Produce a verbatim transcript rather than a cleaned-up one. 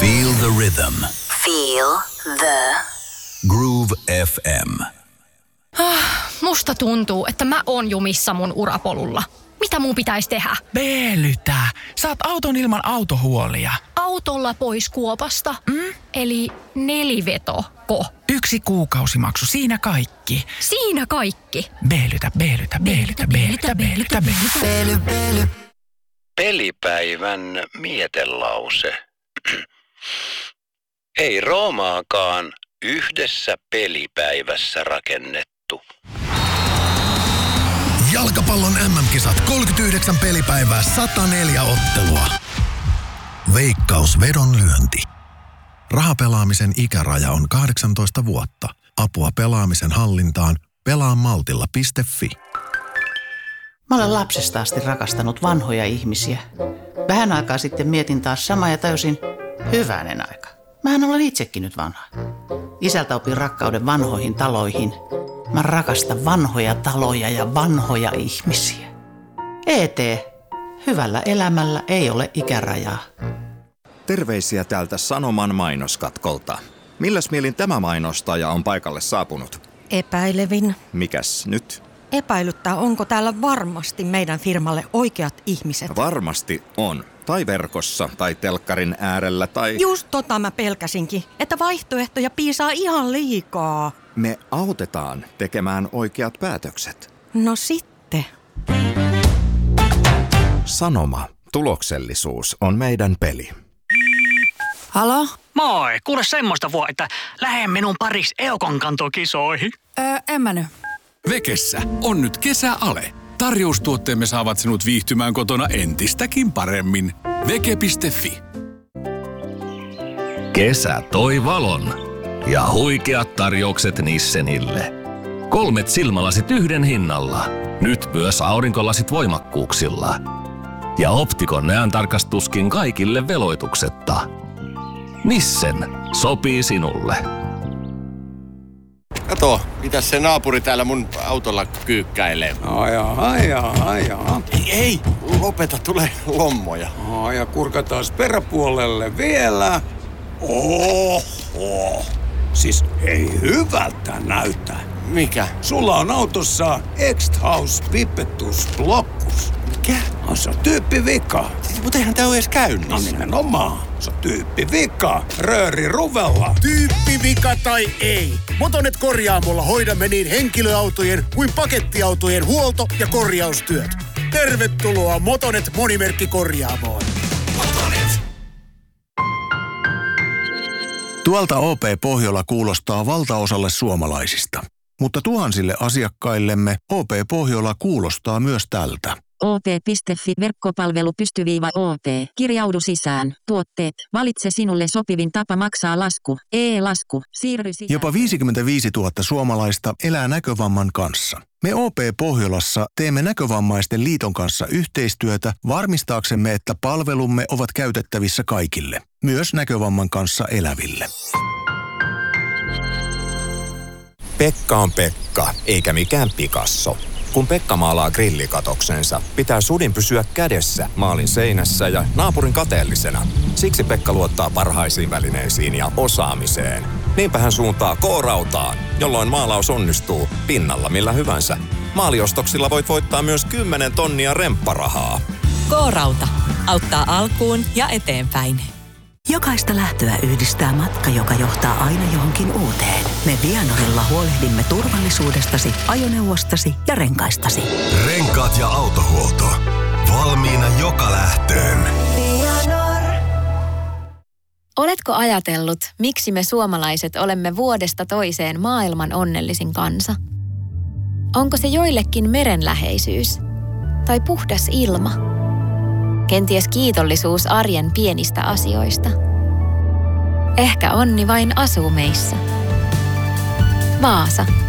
Feel the rhythm. Feel the Groove F M. Musta tuntuu, että mä oon jumissa mun urapolulla. Mitä mun pitäisi tehdä? Veelytä. Saat auton ilman autohuolia. Autolla pois kuopasta? Mm? Eli nelivetoko? Yksi kuukausimaksu, siinä kaikki. Siinä kaikki? Veelytä, veelytä, veelytä, veelytä, veelytä, veelytä. Pelipäivän mietelause. Ei Roomaakaan yhdessä pelipäivässä rakennettu. Jalkapallon M M-kisat kolmekymmentäyhdeksän pelipäivää, sata neljä ottelua. Veikkaus vedonlyönti. Rahapelaamisen ikäraja on kahdeksantoista vuotta. Apua pelaamisen hallintaan pelaamaltilla piste fi. Mä olen lapsesta asti rakastanut vanhoja ihmisiä. Vähän aikaa sitten mietin taas samaa ja tajusin, hyvänen aika. Mähän olen itsekin nyt vanha. Isältä opin rakkauden vanhoihin taloihin. Mä rakastan vanhoja taloja ja vanhoja ihmisiä. E T. Hyvällä elämällä ei ole ikärajaa. Terveisiä täältä Sanoman mainoskatkolta. Milläs mielin tämä mainostaja on paikalle saapunut? Epäilevin. Mikäs nyt? Epäilyttää, onko täällä varmasti meidän firmalle oikeat ihmiset. Varmasti on. Tai verkossa, tai telkkarin äärellä, tai... Just tota mä pelkäsinkin, että vaihtoehtoja piisaa ihan liikaa. Me autetaan tekemään oikeat päätökset. No sitten. Sanoma. Tuloksellisuus on meidän peli. Halo? Moi, kuule semmoista voi, että lähde minun paris Eukon kantokisoihin. Öö, en mä nyt. Vekessä on nyt kesäale. Tarjoustuotteemme saavat sinut viihtymään kotona entistäkin paremmin. Veke piste fi. Kesä toi valon ja huikeat tarjoukset Nissenille. Kolmet silmälasit yhden hinnalla. Nyt myös aurinkolasit voimakkuuksilla. Ja Optikon näöntarkastuskin kaikille veloituksetta. Nissen sopii sinulle. Kato, mitä se naapuri täällä mun autolla kyykkäilee. Ajaa, ajaa, ajaa. Ei, ei, lopeta, tulee lommoja. Ja kurkataan peräpuolelle vielä. Oho. Siis ei hyvältä näytä. Mikä? Sulla on autossa X-House Pipettus Blockus. Mikä? On se tyyppi vika. Mutta eihän tää ole edes käynnissä. No nimenomaan. Se on tyyppi vika. Rööri ruvella. Tyyppi vika tai ei. Motonet Korjaamolla hoidamme niin henkilöautojen kuin pakettiautojen huolto- ja korjaustyöt. Tervetuloa Motonet Monimerkkikorjaamoon. Motonet. Tuolta O P Pohjola kuulostaa valtaosalle suomalaisista. Mutta tuhansille asiakkaillemme O P Pohjola kuulostaa myös tältä. O P piste fi verkkopalvelu pystyviiva O P. Kirjaudu sisään. Tuotteet. Valitse sinulle sopivin tapa maksaa lasku. E-lasku. Siirry sisään. Jopa viisikymmentäviisituhatta suomalaista elää näkövamman kanssa. Me O P Pohjolassa teemme Näkövammaisten liiton kanssa yhteistyötä varmistaaksemme, että palvelumme ovat käytettävissä kaikille. Myös näkövamman kanssa eläville. Pekka on Pekka, eikä mikään Picasso. Kun Pekka maalaa grillikatoksensa, pitää sudin pysyä kädessä maalin seinässä ja naapurin kateellisena. Siksi Pekka luottaa parhaisiin välineisiin ja osaamiseen. Niinpä hän suuntaa K-rautaan, jolloin maalaus onnistuu pinnalla millä hyvänsä. Maaliostoksilla voit voittaa myös kymmenen tonnia rempparahaa. K-rauta auttaa alkuun ja eteenpäin. Jokaista lähtöä yhdistää matka, joka johtaa aina johonkin uuteen. Me Vianorilla huolehdimme turvallisuudestasi, ajoneuvostasi ja renkaistasi. Renkaat ja autohuolto. Valmiina joka lähtöön. Vianor. Oletko ajatellut, miksi me suomalaiset olemme vuodesta toiseen maailman onnellisin kansa? Onko se joillekin merenläheisyys? Tai puhdas ilma? Kenties kiitollisuus arjen pienistä asioista. Ehkä onni vain asuu meissä. Vaasa.